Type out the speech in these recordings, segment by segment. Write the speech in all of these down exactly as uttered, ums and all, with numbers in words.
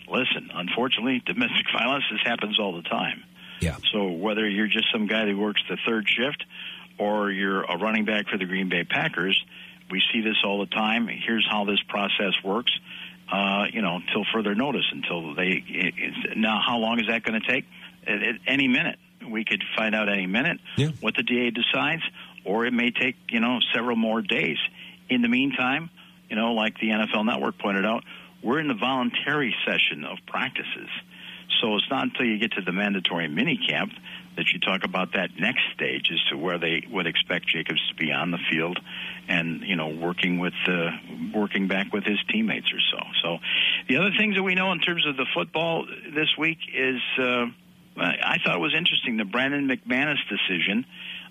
listen, unfortunately, domestic violence, this happens all the time. Yeah. So whether you're just some guy that works the third shift or you're a running back for the Green Bay Packers, we see this all the time. Here's how this process works, uh, you know, until further notice, until they it, it's, now how long is that going to take? At, at any minute. We could find out any minute yeah. what the D A decides, or it may take, you know, several more days. In the meantime, you know, like the N F L Network pointed out, we're in the voluntary session of practices. So it's not until you get to the mandatory minicamp that you talk about that next stage as to where they would expect Jacobs to be on the field and, you know, working with uh, working back with his teammates or so. So the other things that we know in terms of the football this week is uh, I thought it was interesting, the Brandon McManus decision,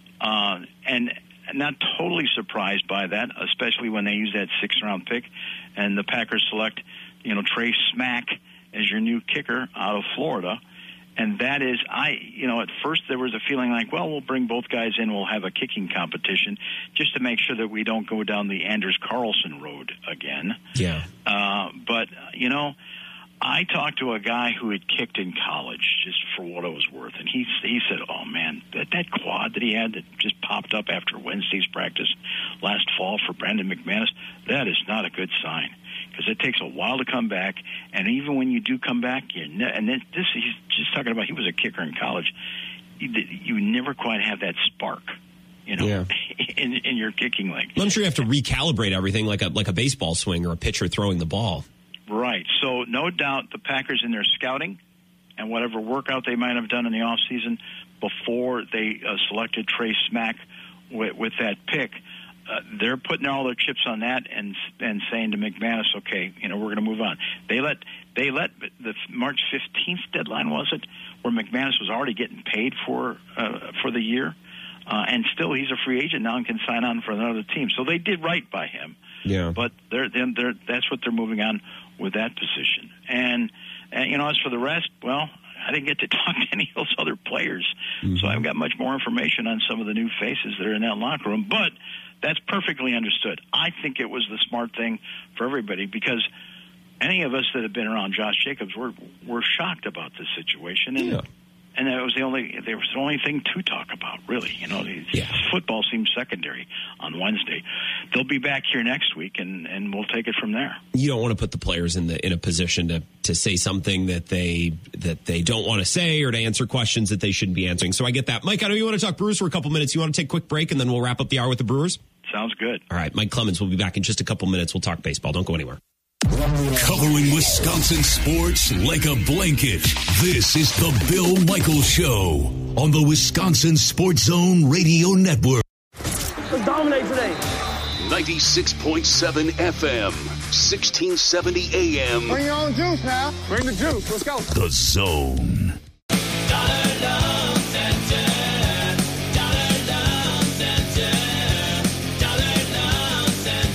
uh, and not totally surprised by that, especially when they use that sixth-round pick and the Packers select, you know, Trey Smack as your new kicker out of Florida. And that is, I, you know, at first there was a feeling like, well, we'll bring both guys in, we'll have a kicking competition just to make sure that we don't go down the Anders Carlson road again. Yeah. Uh, but, you know, I talked to a guy who had kicked in college, just for what it was worth, and he he said, oh, man, that, that quad that he had that just popped up after Wednesday's practice last fall for Brandon McManus, that is not a good sign, because it takes a while to come back, and even when you do come back, you ne- and then this he's just talking about he was a kicker in college, you, you never quite have that spark, you know, yeah. in, in your kicking leg. Well, I'm sure you have to recalibrate everything like a like a baseball swing or a pitcher throwing the ball. Right. So no doubt the Packers in their scouting and whatever workout they might have done in the offseason before they uh, selected Trey Smack with, with that pick, uh, they're putting all their chips on that and and saying to McManus, okay, you know, we're going to move on. They let they let the March fifteenth deadline, was it, where McManus was already getting paid for uh, for the year, uh, and still he's a free agent now and can sign on for another team. So they did right by him. Yeah. But they're, they're, they're, that's what they're moving on with that position. And, and, you know, as for the rest, well, I didn't get to talk to any of those other players, mm-hmm. so I haven't got much more information on some of the new faces that are in that locker room. But that's perfectly understood. I think it was the smart thing for everybody, because any of us that have been around Josh Jacobs, we're, we're shocked about this situation. And, yeah. And that was the only there was the only thing to talk about, really. You know, yeah. football seems secondary on Wednesday. They'll be back here next week, and, and we'll take it from there. You don't want to put the players in the in a position to, to say something that they that they don't want to say, or to answer questions that they shouldn't be answering. So I get that. Mike, I know you want to talk Brewers for a couple minutes. You want to take a quick break, and then we'll wrap up the hour with the Brewers? Sounds good. All right, Mike Clemens will be back in just a couple minutes. We'll talk baseball. Don't go anywhere. Covering Wisconsin sports like a blanket. This is the Bill Michaels Show on the Wisconsin Sports Zone Radio Network. Let's dominate today. ninety-six point seven F M, sixteen seventy A M. Bring your own juice now. Bring the juice. Let's go. The Zone. Dollar Loan Center. Dollar Loan Center. Dollar Loan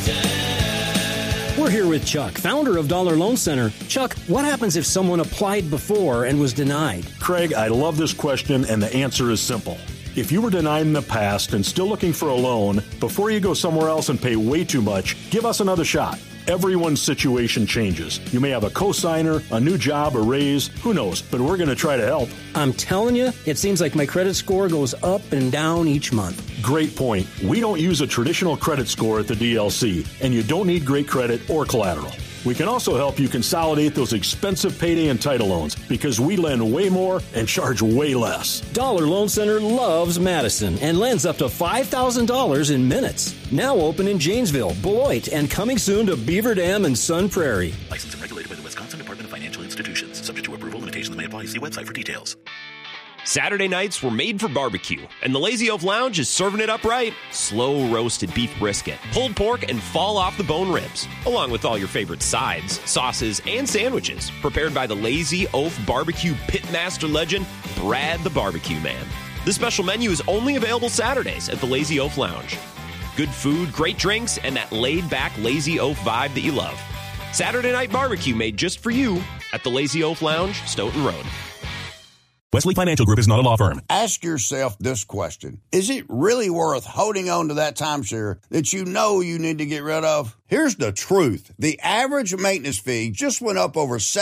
Center. We're here with Chuck, founder of Dollar Loan Center. Chuck, what happens if someone applied before and was denied? Craig, I love this question, and the answer is simple. If you were denied in the past and still looking for a loan, before you go somewhere else and pay way too much, give us another shot. Everyone's situation changes. You may have a cosigner, a new job, a raise, who knows, but we're going to try to help. I'm telling you, it seems like my credit score goes up and down each month. Great point. We don't use a traditional credit score at the D L C, and you don't need great credit or collateral. We can also help you consolidate those expensive payday and title loans, because we lend way more and charge way less. Dollar Loan Center loves Madison and lends up to five thousand dollars in minutes. Now open in Janesville, Beloit, and coming soon to Beaver Dam and Sun Prairie. Licensed and regulated by the Wisconsin Department of Financial Institutions. Subject to approval, limitations may apply. See website for details. Saturday nights were made for barbecue, and the Lazy Oaf Lounge is serving it up right. Slow roasted beef brisket, pulled pork, and fall off the bone ribs, along with all your favorite sides, sauces, and sandwiches, prepared by the Lazy Oaf barbecue pitmaster legend, Brad the Barbecue Man. This special menu is only available Saturdays at the Lazy Oaf Lounge. Good food, great drinks, and that laid-back Lazy Oaf vibe that you love. Saturday night barbecue made just for you at the Lazy Oaf Lounge, Stoughton Road. Wesley Financial Group is not a law firm. Ask yourself this question. Is it really worth holding on to that timeshare that you know you need to get rid of? Here's the truth. The average maintenance fee just went up over seven